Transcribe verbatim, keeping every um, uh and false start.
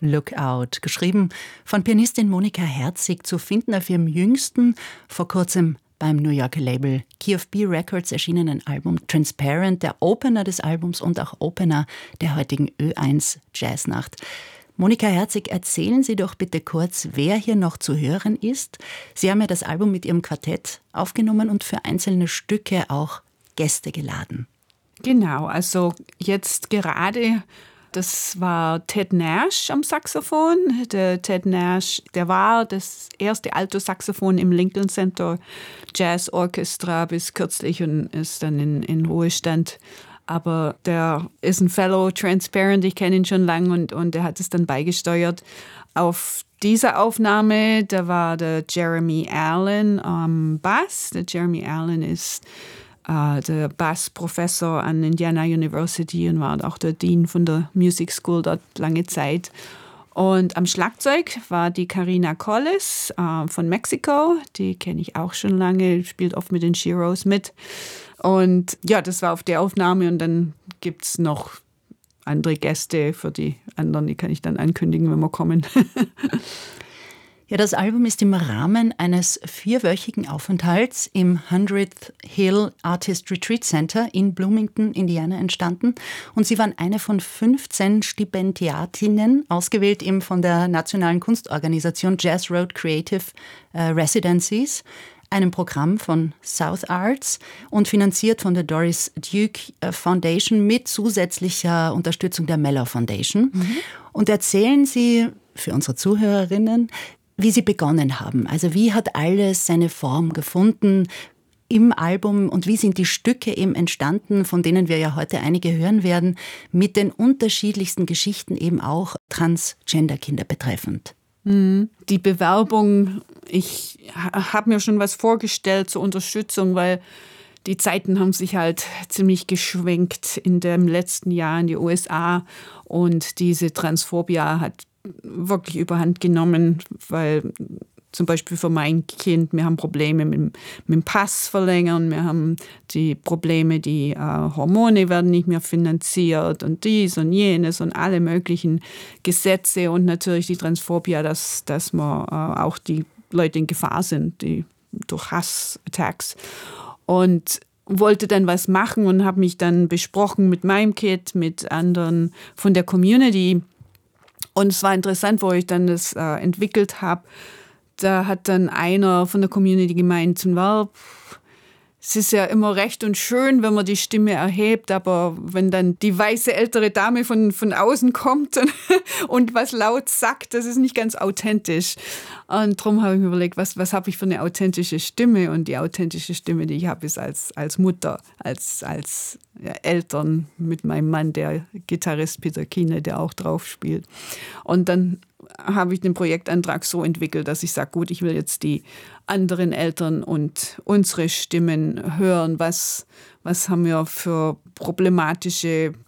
Lookout, geschrieben von Pianistin Monika Herzig, zu finden auf ihrem jüngsten, vor kurzem beim New Yorker Label Key of B Records erschienenen Album Transparent, der Opener des Albums und auch Opener der heutigen Ö eins Jazznacht. Monika Herzig, erzählen Sie doch bitte kurz, wer hier noch zu hören ist. Sie haben ja das Album mit Ihrem Quartett aufgenommen und für einzelne Stücke auch Gäste geladen. Genau, also jetzt gerade, das war Ted Nash am Saxophon. Der Ted Nash, der war das erste Alto-Saxophon im Lincoln Center Jazz Orchestra bis kürzlich und ist dann in, in Ruhestand. Aber der ist ein Fellow Transparent, ich kenne ihn schon lange und, und der hat es dann beigesteuert. Auf dieser Aufnahme, da war der Jeremy Allen am Bass. Der Jeremy Allen ist Uh, der Bassprofessor an Indiana University und war auch der Dean von der Music School dort lange Zeit. Und am Schlagzeug war die Karina Collis uh, von Mexiko. Die kenne ich auch schon lange, spielt oft mit den Sheros mit. Und ja, das war auf der Aufnahme. Und dann gibt es noch andere Gäste für die anderen, die kann ich dann ankündigen, wenn wir kommen. Ja, das Album ist im Rahmen eines vierwöchigen Aufenthalts im Hundredth Hill Artist Retreat Center in Bloomington, Indiana, entstanden. Und Sie waren eine von fünfzehn Stipendiatinnen, ausgewählt eben von der nationalen Kunstorganisation Jazz Road Creative äh, Residencies, einem Programm von South Arts und finanziert von der Doris Duke Foundation mit zusätzlicher Unterstützung der Mellor Foundation. Mhm. Und erzählen Sie für unsere Zuhörerinnen, wie Sie begonnen haben. Also wie hat alles seine Form gefunden im Album und wie sind die Stücke eben entstanden, von denen wir ja heute einige hören werden, mit den unterschiedlichsten Geschichten eben auch Transgender-Kinder betreffend? Die Bewerbung, ich habe mir schon was vorgestellt zur Unterstützung, weil die Zeiten haben sich halt ziemlich geschwenkt in dem letzten Jahr in die U S A und diese Transphobia hat wirklich überhand genommen, weil zum Beispiel für mein Kind, wir haben Probleme mit, mit dem Pass verlängern, wir haben die Probleme, die äh, Hormone werden nicht mehr finanziert und dies und jenes und alle möglichen Gesetze und natürlich die Transphobia, dass, dass wir äh, auch die Leute in Gefahr sind, die durch Hassattacks. Und wollte dann was machen und habe mich dann besprochen mit meinem Kind, mit anderen von der Community. Und es war interessant, wo ich dann das äh, entwickelt habe. Da hat dann einer von der Community gemeint, well, es ist ja immer recht und schön, wenn man die Stimme erhebt, aber wenn dann die weiße ältere Dame von, von außen kommt und, und was laut sagt, das ist nicht ganz authentisch. Und darum habe ich mir überlegt, was, was habe ich für eine authentische Stimme? Und die authentische Stimme, die ich habe, ist als, als Mutter, als, als ja, Eltern mit meinem Mann, der Gitarrist Peter Kiene, der auch drauf spielt. Und dann habe ich den Projektantrag so entwickelt, dass ich sage, gut, ich will jetzt die anderen Eltern und unsere Stimmen hören. Was, was haben wir für problematische